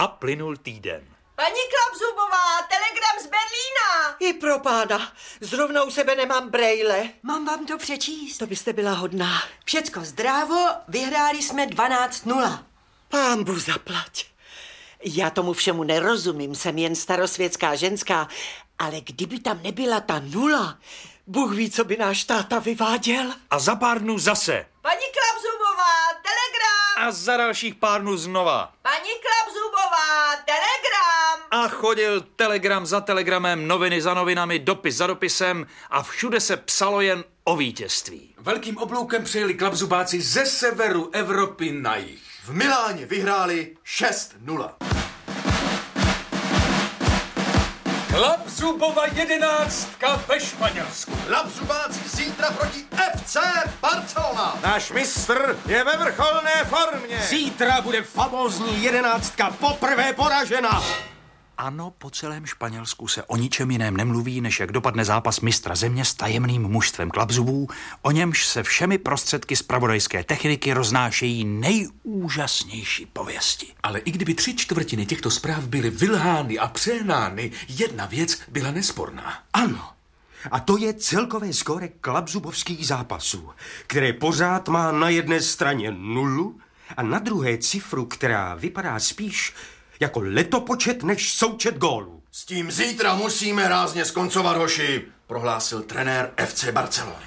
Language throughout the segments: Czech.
A plynul týden. Paní Klapzubová, telegram z Berlína. I pro pána, zrovna u sebe nemám brejle. Mám vám to přečíst? To byste byla hodná. Všecko zdrávo, vyhráli jsme 12-0. Pánbu zaplať. Já tomu všemu nerozumím, jsem jen starosvětská ženská, ale kdyby tam nebyla ta 0, Bůh ví, co by náš táta vyváděl. A za pár dnů zase. Paní Klapzubová, telegram. A za dalších pár dnů znova. Paní Klapzubová, telegram. A chodil telegram za telegramem, noviny za novinami, dopis za dopisem a všude se psalo jen o vítězství. Velkým obloukem přijeli klapzubáci ze severu Evropy na jih. V Miláně vyhráli 6-0. Klapzubova 11 ve Španělsku. Klapzubáci zítra proti FC Barcelona. Náš mistr je ve vrcholné formě. Zítra bude famózní 11 poprvé poražena. Ano, po celém Španělsku se o ničem jiném nemluví, než jak dopadne zápas mistra země s tajemným mužstvem Klapzubů, o němž se všemi prostředky zpravodajské techniky roznášejí nejúžasnější pověsti. Ale i kdyby 3/4 těchto zpráv byly vylhány a přehnány, jedna věc byla nesporná. Ano. A to je celkové skóre klapzubovských zápasů, které pořád má na jedné straně 0 a na druhé cifru, která vypadá spíš jako letopočet než součet gólů. S tím zítra musíme rázně skoncovat, hoši, prohlásil trenér FC Barcelony.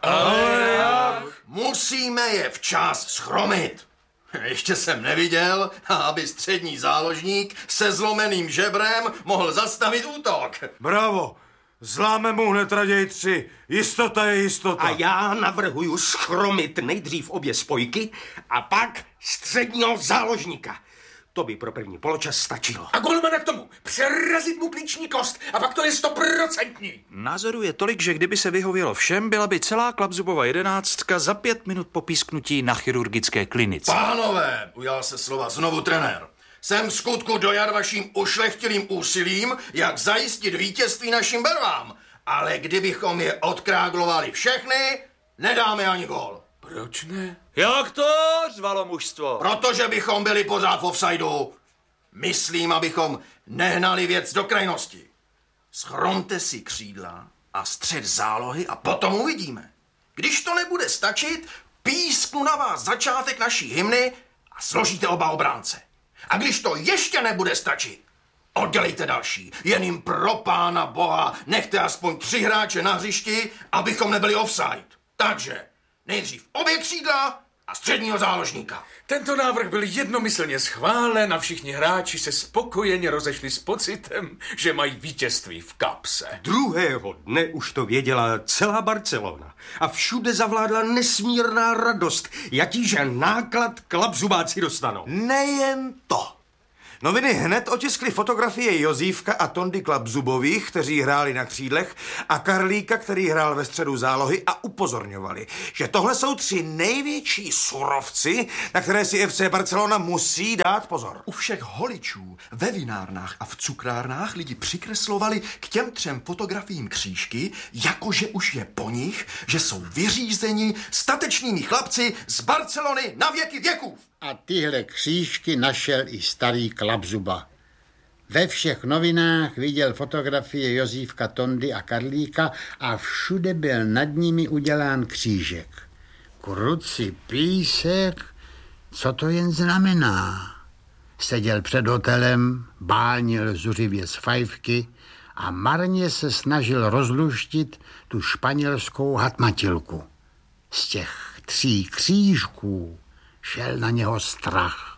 Ale jak? Musíme je včas schromit. Ještě jsem neviděl, aby střední záložník se zlomeným žebrem mohl zastavit útok. Bravo, zláme mu hned raději 3. Jistota je jistota. A já navrhuju schromit nejdřív obě spojky a pak středního záložníka. To by pro první poločas stačilo. A golmana k tomu. Přerazit mu klíční kost a pak to je 100%. Názoru je tolik, že kdyby se vyhovělo všem, byla by celá Klapzubova 11 za 5 minut po písknutí na chirurgické klinice. Pánové, ujal se slova znovu trenér. Jsem v skutku dojat vaším ušlechtilým úsilím, jak zajistit vítězství našim barvám. Ale kdybychom je odkráglovali všechny, nedáme ani gól. Proč ne? Jak to? Řvalo mužstvo. Protože bychom byli pořád v offsideu. Myslím, abychom nehnali věc do krajnosti. Schromte si křídla a střed zálohy a potom uvidíme. Když to nebude stačit, písknu na vás začátek naší hymny a složíte oba obránce. A když to ještě nebude stačit, oddělejte další. Jen jim pro pána boha nechte aspoň 3 hráče na hřišti, abychom nebyli offside. Takže nejdřív obě křídla a středního záložníka. Tento návrh byl jednomyslně schválen a všichni hráči se spokojeně rozešli s pocitem, že mají vítězství v kapse. Druhého dne už to věděla celá Barcelona a všude zavládla nesmírná radost, jakýže náklad klapzubáci dostanou. Nejen to. Noviny hned otiskly fotografie Jozífka a Tondy Klapzubových, kteří hráli na křídlech, a Karlíka, který hrál ve středu zálohy, a upozorňovali, že tohle jsou 3 největší surovci, na které si FC Barcelona musí dát pozor. U všech holičů ve vinárnách a v cukrárnách lidi přikreslovali k těm 3 fotografiím křížky, jakože už je po nich, že jsou vyřízeni statečnými chlapci z Barcelony na věky věků. A tyhle křížky našel i starý Klapzuba. Ve všech novinách viděl fotografie Jozífka, Tondy a Karlíka a všude byl nad nimi udělán křížek. Kruci písek, co to jen znamená? Seděl před hotelem, bánil zuřivě z fajfky a marně se snažil rozluštit tu španělskou hatmatilku. Z těch 3 křížků šel na něho strach.